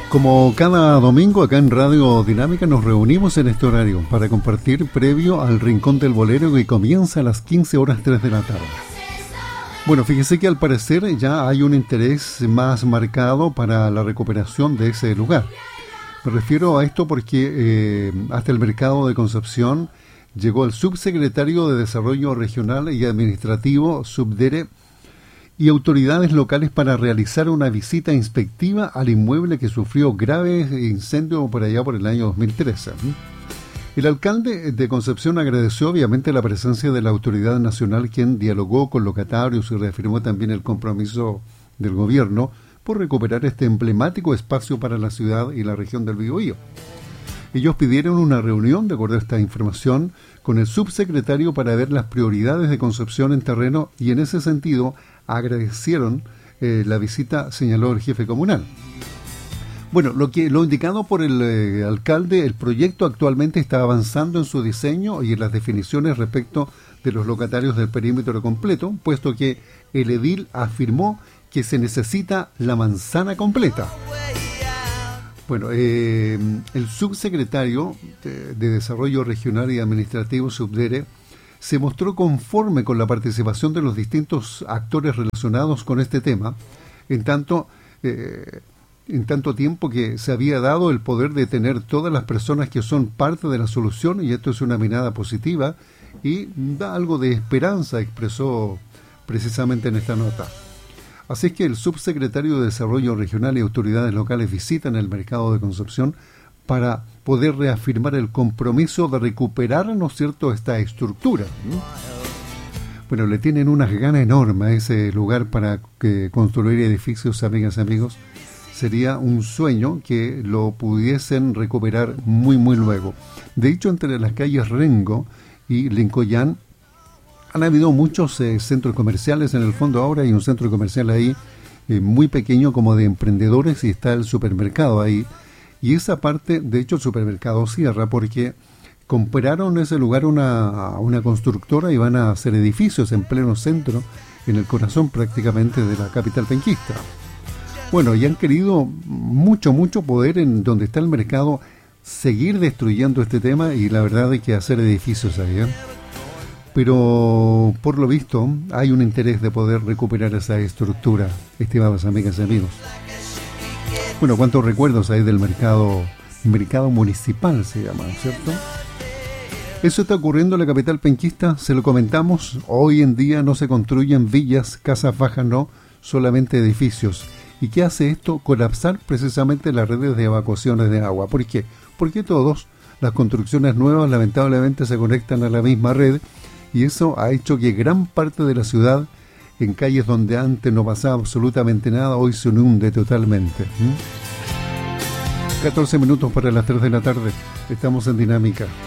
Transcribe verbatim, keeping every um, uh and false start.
Como cada domingo acá en Radio Dinámica nos reunimos en este horario para compartir previo al Rincón del Bolero que comienza a las quince horas tres de la tarde. Bueno, fíjese que al parecer ya hay un interés más marcado para la recuperación de ese lugar. Me refiero a esto porque eh, hasta el mercado de Concepción llegó el subsecretario de Desarrollo Regional y Administrativo, Subdere, y autoridades locales para realizar una visita inspectiva al inmueble que sufrió graves incendios por allá por el año dos mil trece. El alcalde de Concepción agradeció obviamente la presencia de la autoridad nacional, quien dialogó con locatarios y reafirmó también el compromiso del gobierno por recuperar este emblemático espacio para la ciudad y la región del Biobío. Ellos pidieron una reunión, de acuerdo a esta información, con el subsecretario para ver las prioridades de Concepción en terreno y en ese sentido agradecieron eh, la visita, señaló el jefe comunal. Bueno, lo que lo indicado por el eh, alcalde, el proyecto actualmente está avanzando en su diseño y en las definiciones respecto de los locatarios del perímetro completo, puesto que el edil afirmó que se necesita la manzana completa. Bueno, eh, el subsecretario de, de Desarrollo Regional y Administrativo, Subdere, se mostró conforme con la participación de los distintos actores relacionados con este tema, en tanto, eh, en tanto tiempo que se había dado el poder de tener todas las personas que son parte de la solución, y esto es una mirada positiva y da algo de esperanza, expresó precisamente en esta nota. Así es que el subsecretario de Desarrollo Regional y autoridades locales visitan el mercado de Concepción para poder reafirmar el compromiso de recuperar, ¿no es cierto?, esta estructura. ¿no? Bueno, le tienen unas ganas enormes a ese lugar para que construir edificios, amigas y amigos. Sería un sueño que lo pudiesen recuperar muy, muy luego. De hecho, entre las calles Rengo y Lincoyán han habido muchos eh, centros comerciales. En el fondo ahora hay un centro comercial ahí eh, muy pequeño como de emprendedores y está el supermercado ahí. Y esa parte, de hecho el supermercado cierra porque compraron ese lugar una, una constructora y van a hacer edificios en pleno centro, en el corazón prácticamente de la capital penquista. Bueno, y han querido mucho, mucho poder en donde está el mercado seguir destruyendo este tema y la verdad hay que hacer edificios ahí, ¿eh? Pero por lo visto hay un interés de poder recuperar esa estructura, estimadas amigas y amigos. Bueno, cuántos recuerdos hay del mercado, mercado municipal se llama, ¿cierto? Eso está ocurriendo en la capital penquista, se lo comentamos. Hoy en día no se construyen villas, casas bajas, no, solamente edificios. ¿Y qué hace esto? Colapsar precisamente las redes de evacuaciones de agua. ¿Por qué? Porque todos, las construcciones nuevas lamentablemente se conectan a la misma red y eso ha hecho que gran parte de la ciudad, en calles donde antes no pasaba absolutamente nada, hoy se inunde totalmente. ¿Mm? catorce minutos para las tres de la tarde. Estamos en Dinámica.